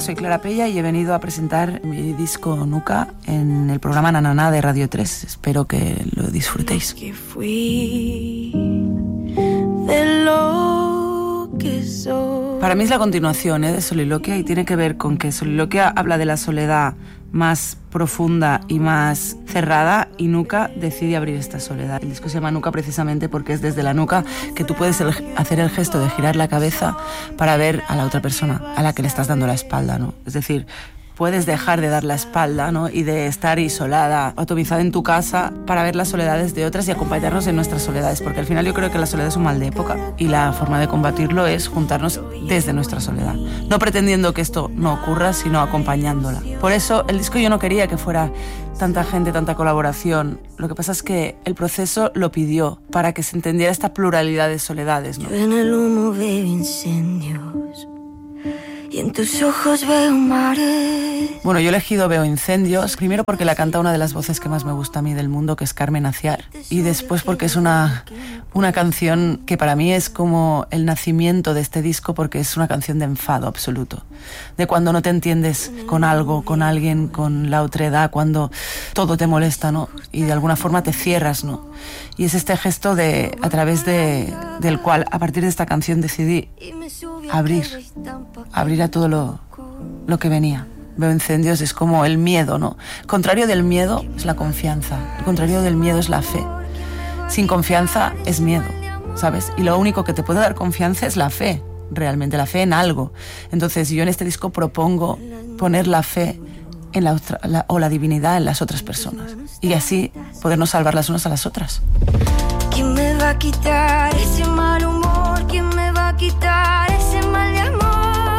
soy Clara Pella y he venido a presentar mi disco Nuka en el programa Nananá de Radio 3. Espero que lo disfrutéis. Que fui de lo que soy. Para mí es la continuación de Soliloquia y tiene que ver con que Soliloquia habla de la soledad más profunda y más cerrada y Nuka decide abrir esta soledad. El disco se llama Nuka precisamente porque es desde la nuca que tú puedes hacer el gesto de girar la cabeza para ver a la otra persona a la que le estás dando la espalda, ¿no? Es decir, puedes dejar de dar la espalda, ¿no? Y de estar isolada, atomizada en tu casa para ver las soledades de otras y acompañarnos en nuestras soledades, porque al final yo creo que la soledad es un mal de época y la forma de combatirlo es juntarnos desde nuestra soledad, no pretendiendo que esto no ocurra, sino acompañándola. Por eso el disco yo no quería que fuera tanta gente, tanta colaboración. Lo que pasa es que el proceso lo pidió para que se entendiera esta pluralidad de soledades, ¿no? Yo en el humo veo incendios y en tus ojos veo mares. Bueno, yo he elegido Veo Incendios, primero porque la canta una de las voces que más me gusta a mí del mundo, que es Carmen Aciar, y después porque es una canción que para mí es como el nacimiento de este disco, porque es una canción de enfado absoluto, de cuando no te entiendes con algo, con alguien, con la otredad, cuando todo te molesta, ¿no? Y de alguna forma te cierras, ¿no? Y es este gesto a través del cual, a partir de esta canción, decidí abrir a todo lo que venía. Veo Incendios es como el miedo, ¿no? Contrario del miedo es la confianza. El contrario del miedo es la fe. Sin confianza es miedo, ¿sabes? Y lo único que te puede dar confianza es la fe, realmente, la fe en algo. Entonces yo en este disco propongo poner la fe en la divinidad en las otras personas. Y así podernos salvar las unas a las otras. ¿Quién me va a quitar ese mal humor? ¿Quién me va a quitar ese mal de amor?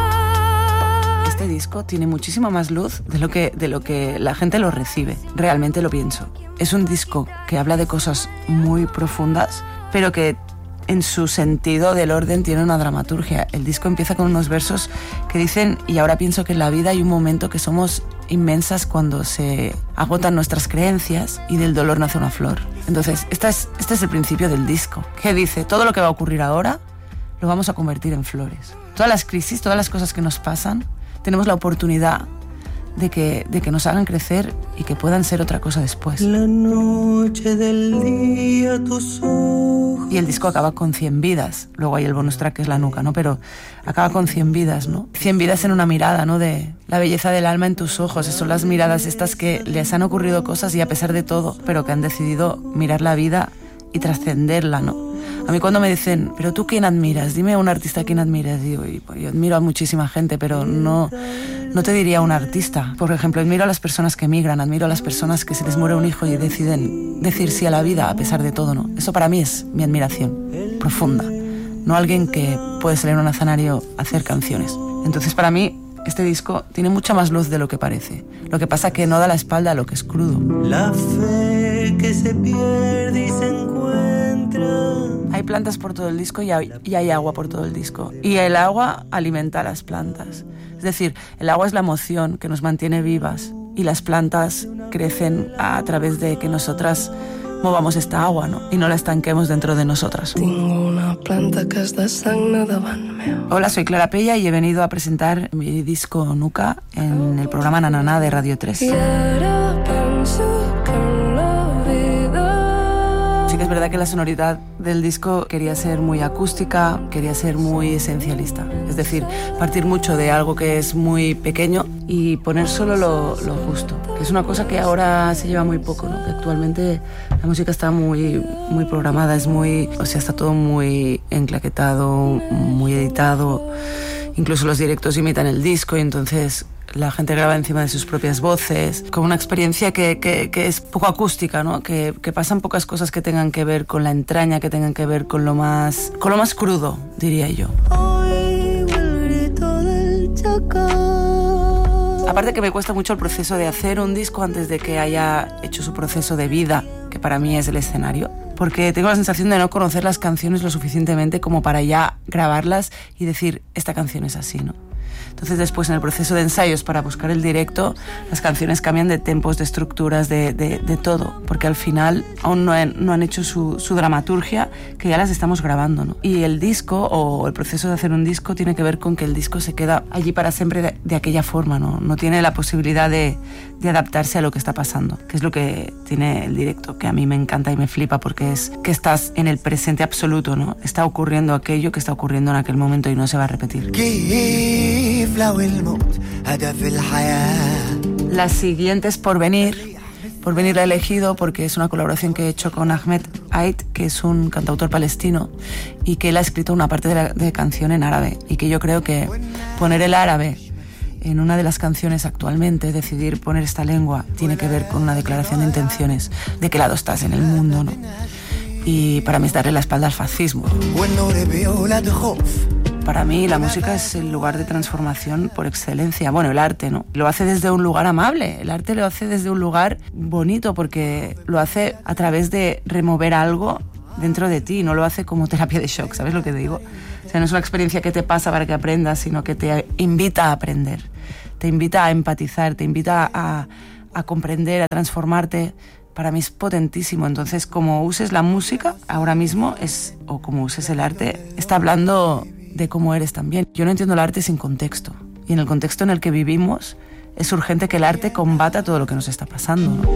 Este disco tiene muchísima más luz de lo que la gente lo recibe. Realmente lo pienso. Es un disco que habla de cosas muy profundas, pero que en su sentido del orden tiene una dramaturgia. El disco empieza con unos versos que dicen: y ahora pienso que en la vida hay un momento que somos inmensas cuando se agotan nuestras creencias y del dolor nace una flor. Entonces, este es el principio del disco, que dice: todo lo que va a ocurrir ahora lo vamos a convertir en flores. Todas las crisis, todas las cosas que nos pasan, tenemos la oportunidad de que nos hagan crecer y que puedan ser otra cosa después. La noche del día, tus ojos. Y el disco acaba con 100 vidas. Luego hay el bonus track que es La Nuca, ¿no? Pero acaba con 100 vidas, ¿no? 100 vidas en una mirada, ¿no? De la belleza del alma en tus ojos. Son las miradas estas que les han ocurrido cosas y a pesar de todo, pero que han decidido mirar la vida y trascenderla, ¿no? A mí cuando me dicen: ¿pero tú quién admiras? Dime a un artista a quién admiras. Digo, yo admiro a muchísima gente, pero no te diría un artista. Por ejemplo, admiro a las personas que emigran, admiro a las personas que se les muere un hijo y deciden decir sí a la vida a pesar de todo, ¿no? Eso para mí es mi admiración profunda. No alguien que puede salir a un escenario a hacer canciones. Entonces para mí este disco tiene mucha más luz de lo que parece. Lo que pasa es que no da la espalda a lo que es crudo. La fe que se pierde y se encuentra. Hay plantas por todo el disco y hay agua por todo el disco. Y el agua alimenta a las plantas. Es decir, el agua es la emoción que nos mantiene vivas y las plantas crecen a través de que nosotras movamos esta agua, ¿no? Y no la estanquemos dentro de nosotras. Tengo una planta que està sagna davant meu. Hola, soy Clara Pella y he venido a presentar mi disco Nuka en el programa Nananá de Radio 3. I ara penso que en la vida. Sí que es verdad que la sonoridad del disco quería ser muy acústica, quería ser muy esencialista. Es decir, partir mucho de algo que es muy pequeño y poner solo lo justo. Que es una cosa que ahora se lleva muy poco, ¿no? Que actualmente la música está muy programada, está todo muy enclaquetado, muy editado. Incluso los directos imitan el disco y entonces la gente graba encima de sus propias voces, como una experiencia que es poco acústica, ¿no? Que pasan pocas cosas que tengan que ver con la entraña, que tengan que ver con lo más crudo, diría yo. Oigo el grito del chacal. Aparte que me cuesta mucho el proceso de hacer un disco antes de que haya hecho su proceso de vida, que para mí es el escenario, porque tengo la sensación de no conocer las canciones lo suficientemente como para ya grabarlas y decir: esta canción es así, ¿no? Entonces después en el proceso de ensayos para buscar el directo, las canciones cambian de tempos, de estructuras, de todo, porque al final aún no han hecho su dramaturgia, que ya las estamos grabando, ¿no? Y el disco, o el proceso de hacer un disco, tiene que ver con que el disco se queda allí para siempre de aquella forma, ¿no? No tiene la posibilidad de adaptarse a lo que está pasando, que es lo que tiene el directo, que a mí me encanta y me flipa, porque es que estás en el presente absoluto, ¿no? Está ocurriendo aquello que está ocurriendo en aquel momento y no se va a repetir. La siguiente es Porvenir. Porvenir la he elegido porque es una colaboración que he hecho con Ahmed Ait, que es un cantautor palestino, y que él ha escrito una parte de canción en árabe, y que yo creo que poner el árabe en una de las canciones actualmente, decidir poner esta lengua, tiene que ver con una declaración de intenciones, de qué lado estás en el mundo, ¿no? Y para mí es darle la espalda al fascismo. Para mí la música es el lugar de transformación por excelencia. Bueno, el arte, ¿no? Lo hace desde un lugar amable, el arte lo hace desde un lugar bonito, porque lo hace a través de remover algo dentro de ti, no lo hace como terapia de shock, ¿sabes lo que te digo? O sea, no es una experiencia que te pasa para que aprendas, sino que te invita a aprender, te invita a empatizar, te invita a comprender, a transformarte. Para mí es potentísimo. Entonces, como uses la música ahora mismo, o como uses el arte, está hablando de cómo eres también. Yo no entiendo el arte sin contexto. Y en el contexto en el que vivimos, es urgente que el arte combata todo lo que nos está pasando, ¿no?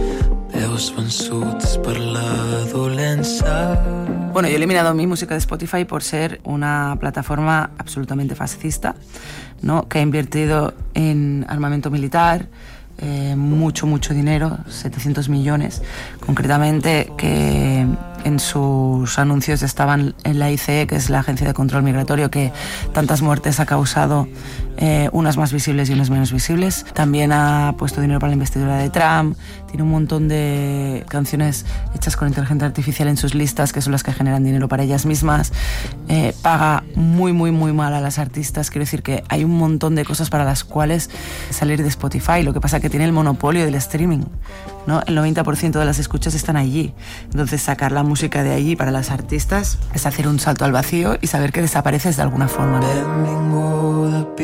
Bueno, yo he eliminado mi música de Spotify por ser una plataforma absolutamente fascista, ¿no? Que ha invertido en armamento militar, mucho dinero, 700 millones, concretamente, que en sus anuncios estaban en la ICE, que es la Agencia de Control Migratorio, que tantas muertes ha causado, unas más visibles y unas menos visibles. También ha puesto dinero para la investidura de Trump, tiene un montón de canciones hechas con inteligencia artificial en sus listas, que son las que generan dinero para ellas mismas, paga muy mal a las artistas. Quiero decir que hay un montón de cosas para las cuales salir de Spotify. Lo que pasa es que tiene el monopolio del streaming, ¿no? El 90% de las escuchas están allí. Entonces sacar la música de allí para las artistas es hacer un salto al vacío y saber que desapareces de alguna forma, ¿no?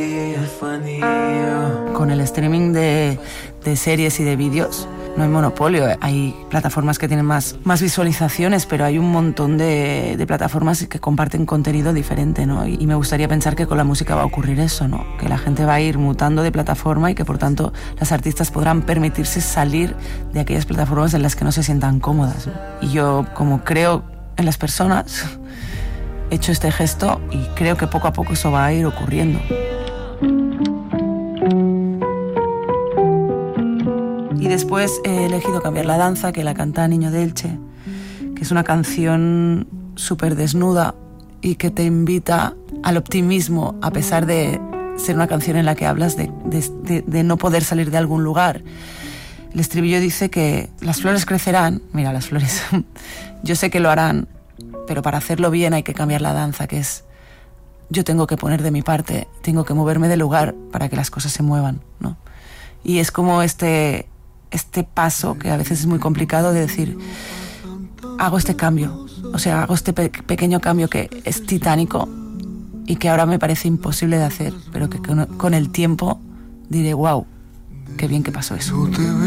Con el streaming de series y de vídeos no hay monopolio. Hay plataformas que tienen más visualizaciones, pero hay un montón de plataformas que comparten contenido diferente, ¿no? Y me gustaría pensar que con la música va a ocurrir eso, ¿no? Que la gente va a ir mutando de plataforma y que por tanto las artistas podrán permitirse salir de aquellas plataformas en las que no se sientan cómodas, ¿no? Y yo, como creo en las personas, he hecho este gesto y creo que poco a poco eso va a ir ocurriendo. Y después he elegido Cambiar la danza, que la canta Niño de Elche, que es una canción súper desnuda y que te invita al optimismo, a pesar de ser una canción en la que hablas de no poder salir de algún lugar. El estribillo dice que las flores crecerán, mira, las flores, yo sé que lo harán, pero para hacerlo bien hay que cambiar la danza, que es, yo tengo que poner de mi parte, tengo que moverme del lugar para que las cosas se muevan, ¿no? Y es como este paso, que a veces es muy complicado, de decir, hago este cambio, o sea, hago este pequeño cambio que es titánico y que ahora me parece imposible de hacer, pero que con el tiempo diré, wow, qué bien que pasó eso.